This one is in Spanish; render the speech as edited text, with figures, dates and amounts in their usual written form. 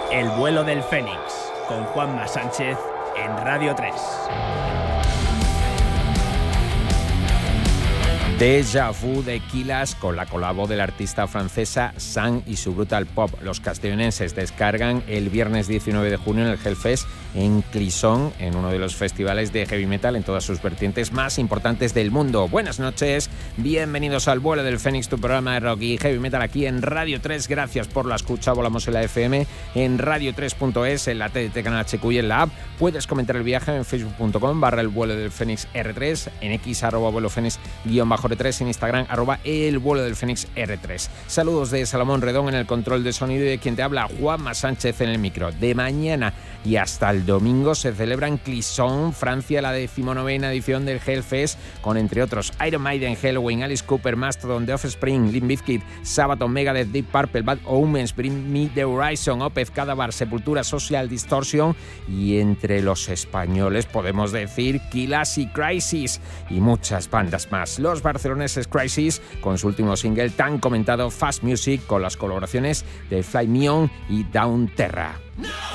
El vuelo del Fénix, con Juanma Sánchez en Radio 3. Déjà vu de Quilas con la colabo de la artista francesa San y su brutal pop. Los castellonenses descargan el viernes 19 de junio en el Hellfest en Clisson, en uno de los festivales de heavy metal en todas sus vertientes más importantes del mundo. Buenas noches, bienvenidos al vuelo del Fénix, tu programa de rock y heavy metal aquí en Radio 3. Gracias por la escucha, volamos en la FM, en radio3.es, en la TDT Canal HQ y en la app. Puedes comentar el viaje en facebook.com/el vuelo del Fénix R3, en X @vuelo Fénix _R3, en Instagram @el vuelo del Fénix R3. Saludos de Salomón Redón en el control de sonido y de quien te habla, Juanma Sánchez en el micro. De mañana y hasta el domingo se celebra en Clisson, Francia, la 19ª edición del Hellfest, con entre otros Iron Maiden, Helloween, Alice Cooper, Mastodon, The Offspring, Limp Bizkit, Sabaton, Megadeth, Deep Purple, Bad Omens, Bring Me the Horizon, Opeth, Cadaver, Sepultura, Social Distortion y entre los españoles podemos decir Quilas y Crisis y muchas bandas más. Los barceloneses Crisis con su último single tan comentado Fast Music, con las colaboraciones de Fly Me On y Down Terra.